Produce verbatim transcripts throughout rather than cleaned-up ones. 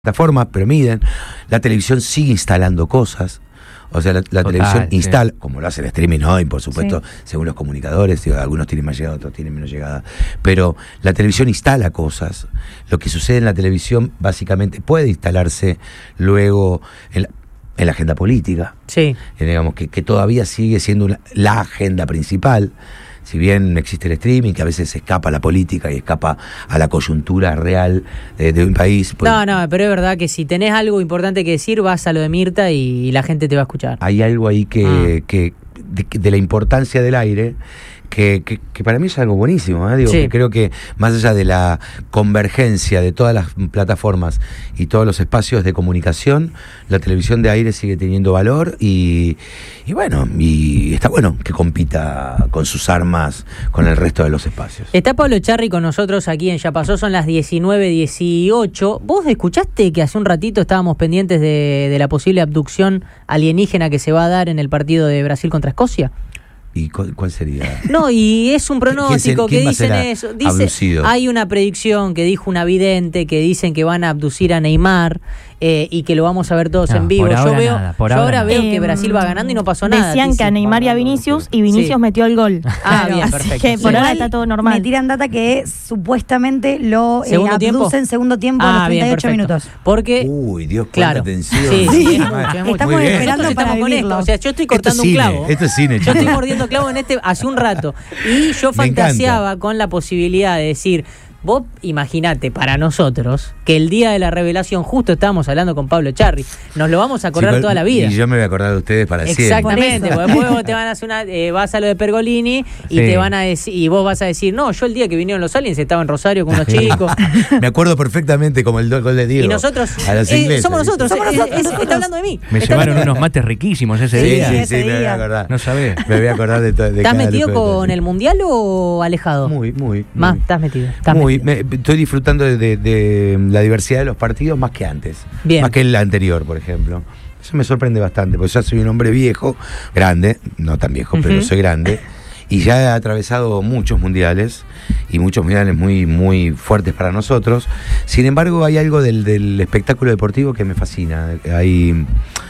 plataformas, pero miden. La televisión sigue instalando cosas. O sea, la, la Total, televisión sí. instala, como lo hace el streaming hoy, por supuesto, sí. según los comunicadores, digo, algunos tienen más llegada, otros tienen menos llegada. Pero la televisión instala cosas. Lo que sucede en la televisión, básicamente, puede instalarse luego en la, en la agenda política. Sí. Eh, digamos que, que todavía sigue siendo una, la agenda principal. Si bien existe el streaming, que a veces escapa a la política y escapa a la coyuntura real de, de un país. Pues, no, no, pero es verdad que si tenés algo importante que decir, vas a lo de Mirta y, y la gente te va a escuchar. Hay algo ahí que, ah. que de, de la importancia del aire, que, que, que para mí es algo buenísimo, ¿eh? Digo, sí. que creo que más allá de la convergencia de todas las plataformas y todos los espacios de comunicación, la televisión de aire sigue teniendo valor y, y bueno, y está bueno que compita con sus armas con el resto de los espacios. Está Pablo Echarri con nosotros aquí en Ya Pasó, son las diecinueve dieciocho. ¿Vos escuchaste que hace un ratito estábamos pendientes de, de la posible abducción alienígena que se va a dar en el partido de Brasil contra Escocia? ¿Y cuál sería? No, y es un pronóstico que dicen eso. Dice, abducido? Hay una predicción que dijo una vidente que dicen que van a abducir a Neymar eh, y que lo vamos a ver todos no, en vivo. Por ahora yo veo, nada, por yo ahora ahora veo eh, que Brasil va ganando y no pasó nada. Decían que a Neymar y a Vinicius y Vinicius sí. metió el gol. Ah, claro, bien, así perfecto. que por sí. ahora está todo normal. Me tiran data que supuestamente lo eh, abducen segundo tiempo ah, a los treinta y ocho bien, minutos. Porque Uy, Dios, claro. atención. Sí, sí, sí, es mucho, es mucho. Estamos esperando Nosotros para con esto. O sea, yo estoy cortando esto un cine, clavo. Esto es cine, Yo estoy mordiendo clavo en este hace un rato. Y yo fantaseaba con la posibilidad de decir, vos imaginate para nosotros que el día de la revelación, justo estábamos hablando con Pablo Echarri, nos lo vamos a acordar sí, toda la vida. Y yo me voy a acordar de ustedes para siempre. Exactamente, porque después vos te van a hacer una, eh, vas a lo de Pergolini y sí. te van a decir, y vos vas a decir, no, yo el día que vinieron los aliens estaba en Rosario con unos chicos. Me acuerdo perfectamente como el gol de Diego. Y nosotros, a los eh, ingleses, somos nosotros, somos eh, nosotros, es, nosotros. está hablando de mí. Me está llevaron unos mates riquísimos ese sí, día. Sí, sí, ese sí, día. me voy a acordar. No sabés. Me voy a acordar de todo. ¿Estás metido con el mundial o alejado? Muy, muy. Más, estás metido. Estás muy, metido. Me, estoy disfrutando de, de, de la diversidad de los partidos más que antes. Bien. Más que el anterior, por ejemplo. Eso me sorprende bastante, porque ya soy un hombre viejo, grande, no tan viejo, uh-huh. pero soy grande, y ya he atravesado muchos mundiales, y muchos mundiales muy, muy fuertes para nosotros. Sin embargo, hay algo del, del espectáculo deportivo que me fascina. Hay,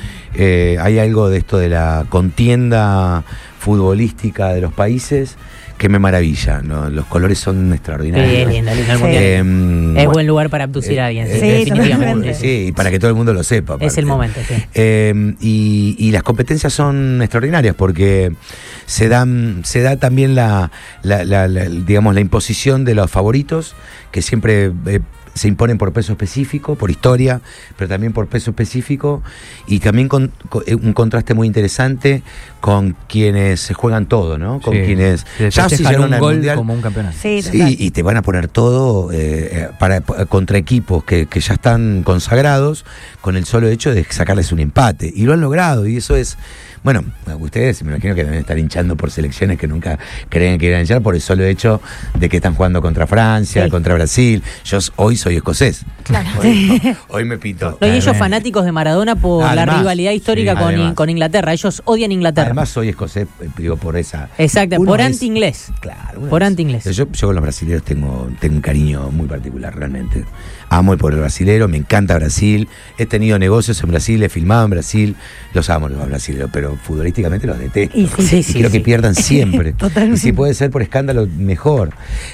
eh, hay algo de esto de la contienda futbolística de los países que me maravilla, ¿no? Los colores son extraordinarios. Sí, lindo, lindo el sí. mundial. Eh, es buen lugar para abducir eh, a alguien, eh, sí, sí, definitivamente. Sí, y para que todo el mundo lo sepa. Es el momento, sí. Eh, y, y las competencias son extraordinarias porque se dan, se da también la, la, la, la digamos, la imposición de los favoritos que siempre eh, se imponen por peso específico, por historia, pero también por peso específico, y también con, con un contraste muy interesante con quienes se juegan todo, ¿no? Con sí. quienes ya si llegan un al gol mundial, como un campeonato. Sí, sí, y te van a poner todo eh, para, contra equipos que, que ya están consagrados con el solo hecho de sacarles un empate, y lo han logrado, y eso es. Bueno, ustedes me imagino que deben estar hinchando por selecciones que nunca creen que iban a hinchar por el solo hecho de que están jugando contra Francia, sí. contra Brasil. Yo hoy soy escocés. Claro. Hoy, hoy me pito. No, y ellos fanáticos de Maradona por además, la rivalidad histórica sí, con, con Inglaterra. Ellos odian Inglaterra. Además soy escocés, digo, por esa... Por es, anti-inglés. Claro. Por anti-inglés. Yo, yo con los brasileños tengo, tengo un cariño muy particular, realmente. Amo el pueblo brasilero, me encanta Brasil. He tenido negocios en Brasil, he filmado en Brasil. Los amo los brasileños, pero futbolísticamente los detesto. Y sí, y sí, quiero sí. que pierdan siempre. Totalmente. Y si puede ser por escándalo, mejor.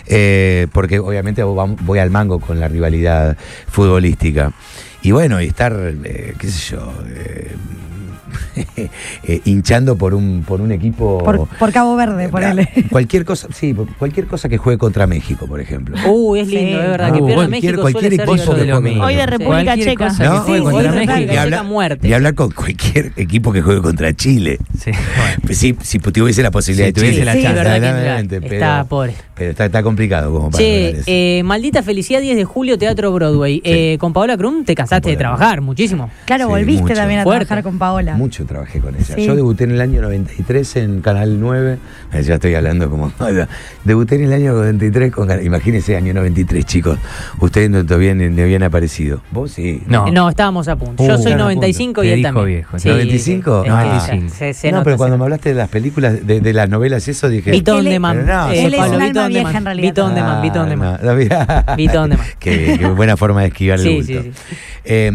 Eh, porque obviamente voy al mango con la rivalidad futbolística. Y bueno, y estar, eh, qué sé yo... Eh, eh, hinchando por un por un equipo por, por Cabo Verde, ponele. Cualquier cosa, sí, cualquier cosa que juegue contra México, por ejemplo. Uy, es lindo, sí. es verdad, Uh, que pierda cualquier, México cualquier suele equipo ser que de lo juegue mismo. Hoy de República Cualquier Checa. cosa ¿No? que juegue Sí, contra hoy de México. República Y, habla- Checa, muerte. y hablar con cualquier equipo que juegue contra Chile. Sí, bueno. Si, si tuviese la posibilidad Si de tuviese Chile. la Sí, chance. verdad que Verdaderamente, está, pero, está pobre. pero está, está complicado como para lograr Che, eso. eh, Maldita Felicidad, diez de julio, Teatro Broadway. Sí. Eh, con Paola Krum te cansaste Con de Paola trabajar muchísimo. Claro, Sí, volviste mucho. también a Fuerte. trabajar con Paola. Mucho trabajé con ella. Sí. Yo debuté en el año noventa y tres en Canal nueve. Eh, Ya estoy hablando como... Debuté en el año noventa y tres con... Imagínense, año noventa y tres, chicos. Ustedes no todavía ni, ni habían aparecido. ¿Vos sí? No. Eh, No, estábamos a punto. Yo Uh, soy claro, noventa y cinco y Te él dijo también. viejo. Sí, ¿noventa y cinco? es que Ah. ya se, se no, nota, pero cuando se- me hablaste de las películas, de, de las novelas y eso, dije... Vito on Él es- Demand. Pero no, Eh, él es Pablo, un Vito alma on vieja, Demand. en realidad. Vito on Demand, Vito on Ah, Demand. no, no, mira. Vito on Demand. Qué, qué buena forma de esquivar el Sí, bulto. sí, sí. Eh,